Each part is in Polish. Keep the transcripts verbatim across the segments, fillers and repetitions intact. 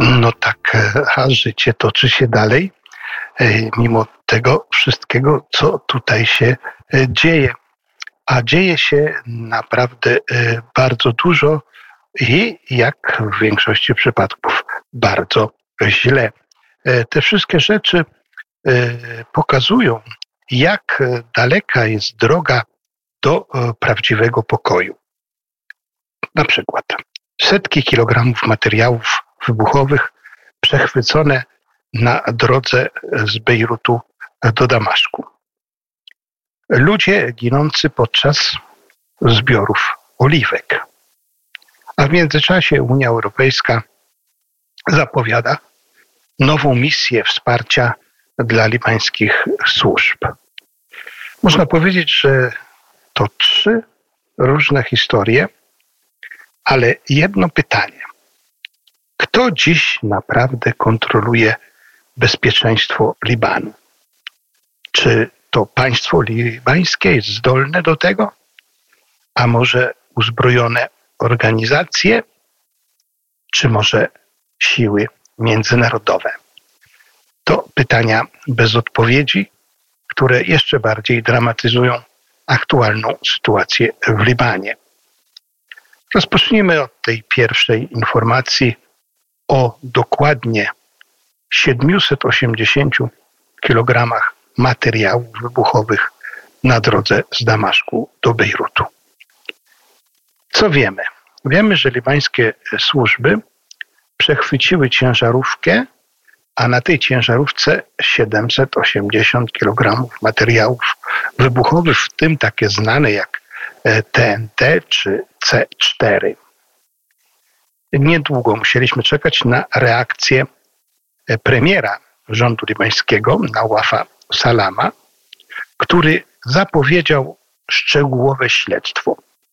No tak, a życie toczy się dalej, mimo tego wszystkiego, co tutaj się dzieje. A dzieje się naprawdę bardzo dużo i, jak w większości przypadków, bardzo źle. Te wszystkie rzeczy pokazują, jak daleka jest droga do prawdziwego pokoju. Na przykład setki kilogramów materiałów wybuchowych przechwycone na drodze z Bejrutu do Damaszku. Ludzie ginący podczas zbiorów oliwek. A w międzyczasie Unia Europejska zapowiada nową misję wsparcia dla libańskich służb. Można powiedzieć, że to trzy różne historie, ale jedno pytanie. Kto dziś naprawdę kontroluje bezpieczeństwo Libanu? Czy to państwo libańskie jest zdolne do tego? A może uzbrojone organizacje? Czy może siły międzynarodowe? To pytania bez odpowiedzi, które jeszcze bardziej dramatyzują aktualną sytuację w Libanie. Rozpocznijmy od tej pierwszej informacji o dokładnie siedmiuset osiemdziesięciu kilogramach materiałów wybuchowych na drodze z Damaszku do Bejrutu. Co wiemy? Wiemy, że libańskie służby przechwyciły ciężarówkę, a na tej ciężarówce siedemset osiemdziesiąt kilogramów materiałów wybuchowych, w tym takie znane jak T N T czy C cztery. Niedługo musieliśmy czekać na reakcję premiera rządu libańskiego, Nawafa Salama, który zapowiedział szczegółowe śledztwo.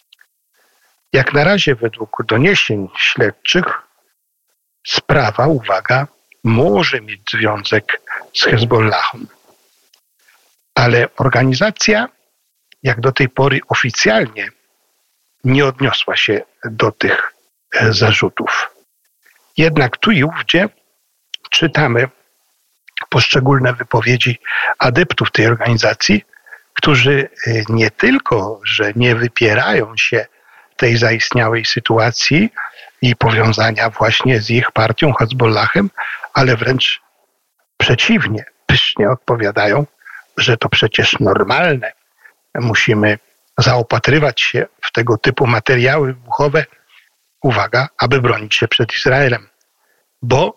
Jak na razie według doniesień śledczych sprawa, uwaga, może mieć związek z Hezbollahą. Ale organizacja, jak do tej pory oficjalnie, nie odniosła się do tych zarzutów. Jednak tu i ówdzie czytamy poszczególne wypowiedzi adeptów tej organizacji, którzy nie tylko, że nie wypierają się tej zaistniałej sytuacji i powiązania właśnie z ich partią Hezbollahem, ale wręcz przeciwnie, pysznie odpowiadają, że to przecież normalne. Musimy zaopatrywać się w tego typu materiały wybuchowe, uwaga, aby bronić się przed Izraelem, bo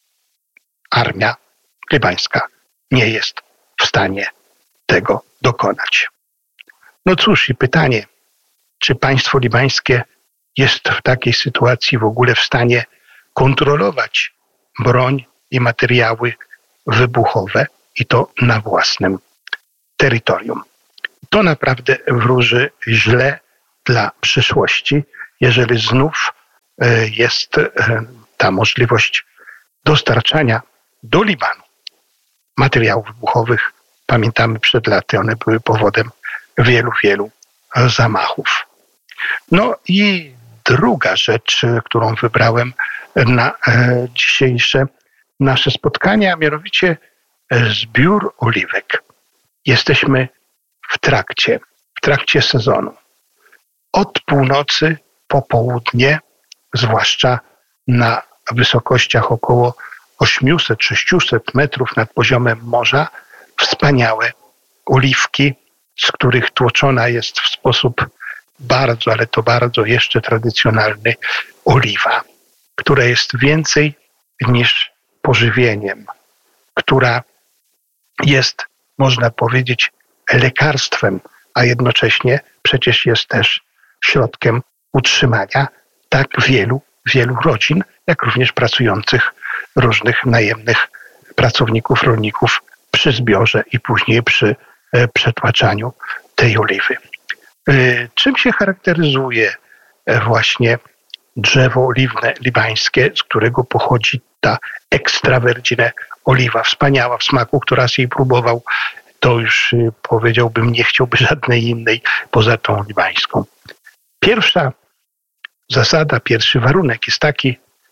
armia libańska nie jest w stanie tego dokonać. No cóż, i pytanie, czy państwo libańskie jest w takiej sytuacji w ogóle w stanie kontrolować broń i materiały wybuchowe i to na własnym terytorium. To naprawdę wróży źle dla przyszłości, jeżeli znów jest ta możliwość dostarczania do Libanu materiałów wybuchowych. Pamiętamy, przed laty one były powodem wielu, wielu zamachów. No i druga rzecz, którą wybrałem na dzisiejsze nasze spotkanie, a mianowicie zbiór oliwek. Jesteśmy w trakcie, w trakcie sezonu. Od północy po południe, zwłaszcza na wysokościach około osiemset sześćset metrów nad poziomem morza, wspaniałe oliwki, z których tłoczona jest w sposób bardzo, ale to bardzo jeszcze tradycjonalny oliwa, która jest więcej niż pożywieniem, która jest, można powiedzieć, lekarstwem, a jednocześnie przecież jest też środkiem utrzymania tak wielu, wielu rodzin, jak również pracujących różnych najemnych pracowników, rolników przy zbiorze i później przy przetłaczaniu tej oliwy. Czym się charakteryzuje właśnie drzewo oliwne libańskie, z którego pochodzi ta extra virgine oliwa, wspaniała w smaku, kto raz jej próbował, to już powiedziałbym, nie chciałby żadnej innej poza tą libańską. Pierwsza zasada, pierwszy warunek jest taki,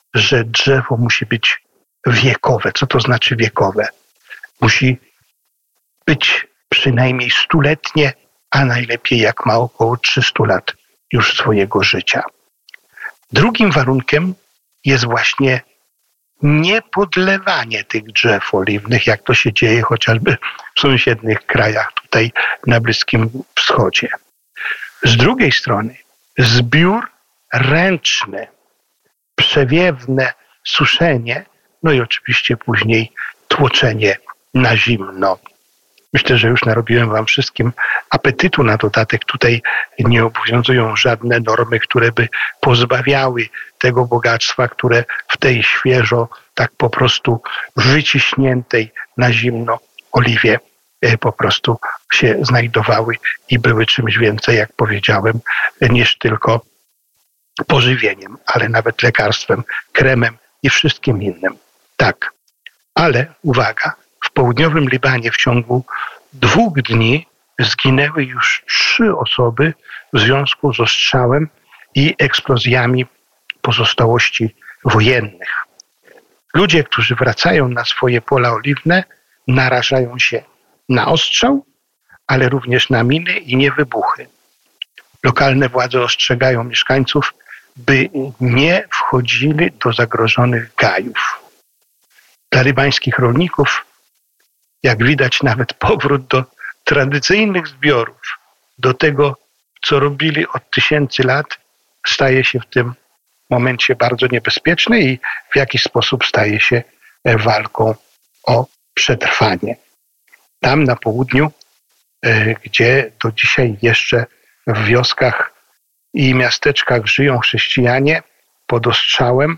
że drzewo musi być wiekowe. Co to znaczy wiekowe? Musi być przynajmniej stuletnie, a najlepiej jak ma około trzysta lat już swojego życia. Drugim warunkiem jest właśnie niepodlewanie tych drzew oliwnych, jak to się dzieje chociażby w sąsiednich krajach tutaj na Bliskim Wschodzie. Z drugiej strony zbiór ręczny, przewiewne suszenie, no i oczywiście później tłoczenie na zimno. Myślę, że już narobiłem wam wszystkim apetytu na dodatek. Tutaj nie obowiązują żadne normy, które by pozbawiały tego bogactwa, które w tej świeżo, tak po prostu wyciśniętej na zimno oliwie po prostu się znajdowały i były czymś więcej, jak powiedziałem, niż tylko pożywieniem, ale nawet lekarstwem, kremem i wszystkim innym. Tak, ale uwaga, w południowym Libanie w ciągu dwóch dni zginęły już trzy osoby w związku z ostrzałem i eksplozjami pozostałości wojennych. Ludzie, którzy wracają na swoje pola oliwne, narażają się na ostrzał, ale również na miny i niewybuchy. Lokalne władze ostrzegają mieszkańców, by nie wchodzili do zagrożonych gajów. Dla libańskich rolników, jak widać, nawet powrót do tradycyjnych zbiorów, do tego, co robili od tysięcy lat, staje się w tym momencie bardzo niebezpieczny i w jakiś sposób staje się walką o przetrwanie. Tam na południu, gdzie do dzisiaj jeszcze w wioskach i miasteczkach żyją chrześcijanie pod ostrzałem,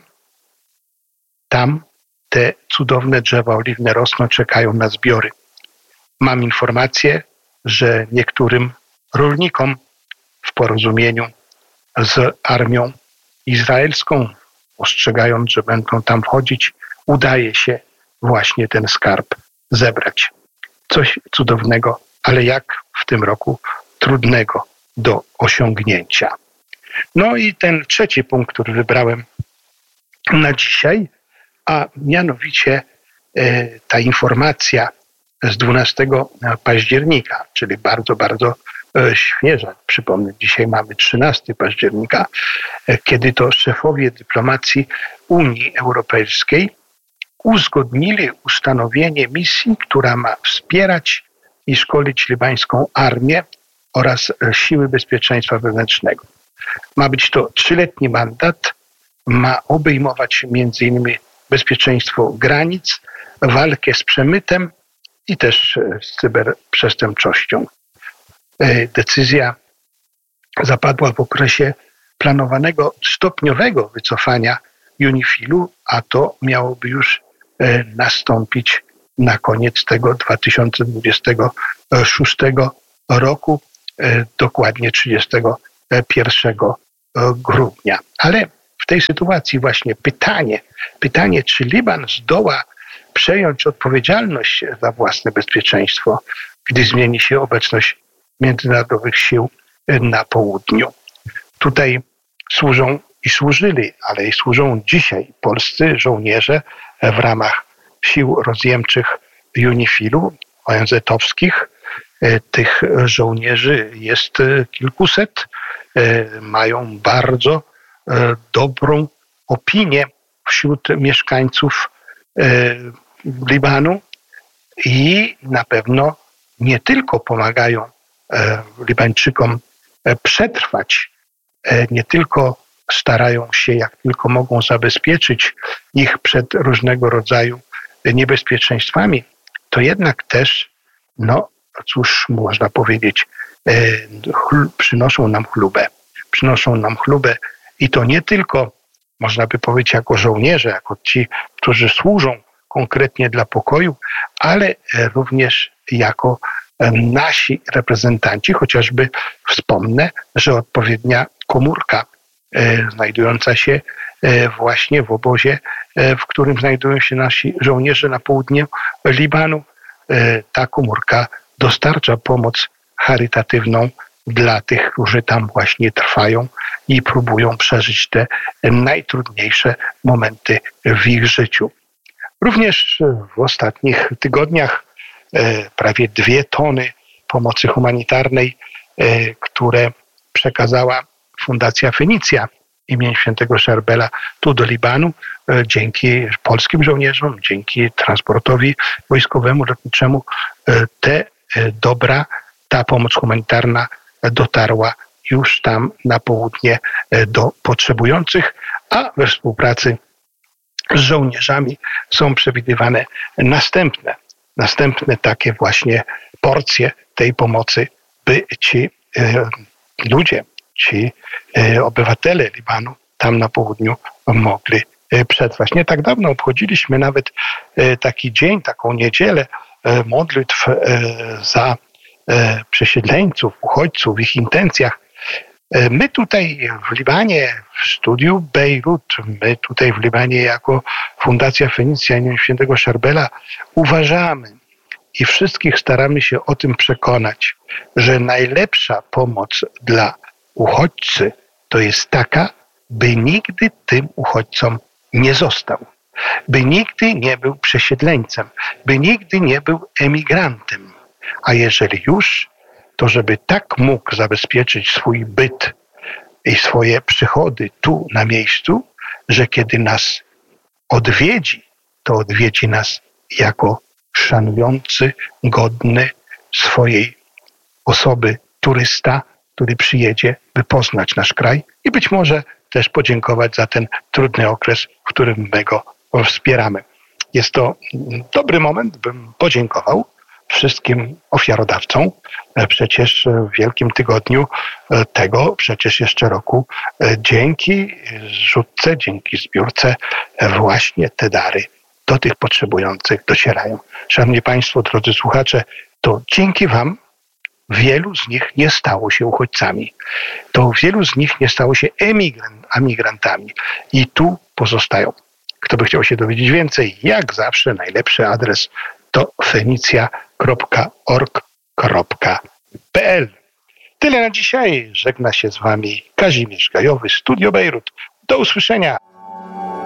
tam te cudowne drzewa oliwne rosną, czekają na zbiory. Mam informację, że niektórym rolnikom w porozumieniu z armią izraelską, ostrzegając, że będą tam wchodzić, udaje się właśnie ten skarb zebrać. Coś cudownego, ale jak w tym roku trudnego do osiągnięcia. No i ten trzeci punkt, który wybrałem na dzisiaj, a mianowicie e, ta informacja z dwunastego października, czyli bardzo, bardzo e, świeża. Przypomnę, dzisiaj mamy trzynastego października, e, kiedy to szefowie dyplomacji Unii Europejskiej uzgodnili ustanowienie misji, która ma wspierać i szkolić libańską armię oraz siły bezpieczeństwa wewnętrznego. Ma być to trzyletni mandat, ma obejmować między innymi bezpieczeństwo granic, walkę z przemytem i też z cyberprzestępczością. Decyzja zapadła w okresie planowanego stopniowego wycofania UNIFIL-u, a to miałoby już nastąpić na koniec tego dwa tysiące dwudziestego szóstego roku, dokładnie trzydziestego pierwszego grudnia. Ale w tej sytuacji właśnie pytanie, pytanie, czy Liban zdoła przejąć odpowiedzialność za własne bezpieczeństwo, gdy zmieni się obecność międzynarodowych sił na południu. Tutaj służą i służyli, ale i służą dzisiaj polscy żołnierze w ramach sił rozjemczych UNIFIL-u, O N Z-owskich. Tych żołnierzy jest kilkuset. Mają bardzo dobrą opinię wśród mieszkańców Libanu i na pewno nie tylko pomagają Libańczykom przetrwać, nie tylko starają się jak tylko mogą zabezpieczyć ich przed różnego rodzaju niebezpieczeństwami, to jednak też, no cóż można powiedzieć, przynoszą nam chlubę. Przynoszą nam chlubę i to nie tylko, można by powiedzieć, jako żołnierze, jako ci, którzy służą konkretnie dla pokoju, ale również jako nasi reprezentanci, chociażby wspomnę, że odpowiednia komórka znajdująca się właśnie w obozie, w którym znajdują się nasi żołnierze na południu Libanu, ta komórka dostarcza pomoc charytatywną dla tych, którzy tam właśnie trwają i próbują przeżyć te najtrudniejsze momenty w ich życiu. Również w ostatnich tygodniach prawie dwie tony pomocy humanitarnej, które przekazała Fundacja Fenicja imienia świętego Charbela tu do Libanu, dzięki polskim żołnierzom, dzięki transportowi wojskowemu, lotniczemu, te dobra, ta pomoc humanitarna dotarła już tam na południe do potrzebujących, a we współpracy z żołnierzami są przewidywane następne, następne takie właśnie porcje tej pomocy, by ci e, ludzie, ci e, obywatele Libanu tam na południu mogli e, przetrwać. Nie tak dawno obchodziliśmy nawet e, taki dzień, taką niedzielę e, modlitw e, za e, przesiedleńców, uchodźców, w ich intencjach. My tutaj w Libanie, w studiu Bejrut, my tutaj w Libanie jako Fundacja Fenicja imienia świętego Charbela uważamy i wszystkich staramy się o tym przekonać, że najlepsza pomoc dla uchodźcy to jest taka, by nigdy tym uchodźcom nie został, by nigdy nie był przesiedleńcem, by nigdy nie był emigrantem, a jeżeli już, to żeby tak mógł zabezpieczyć swój byt i swoje przychody tu na miejscu, że kiedy nas odwiedzi, to odwiedzi nas jako szanujący, godny swojej osoby turysta, który przyjedzie, by poznać nasz kraj i być może też podziękować za ten trudny okres, w którym my go wspieramy. Jest to dobry moment, bym podziękował wszystkim ofiarodawcom. Przecież w Wielkim Tygodniu tego, przecież jeszcze roku, dzięki rzutce, dzięki zbiórce właśnie te dary do tych potrzebujących docierają. Szanowni Państwo, drodzy słuchacze, to dzięki Wam wielu z nich nie stało się uchodźcami. To wielu z nich nie stało się emigrant, emigrantami i tu pozostają. Kto by chciał się dowiedzieć więcej, jak zawsze najlepszy adres to fenicja kropka org kropka p l. Tyle na dzisiaj. Żegna się z Wami Kazimierz Gajowy, Studio Bejrut. Do usłyszenia.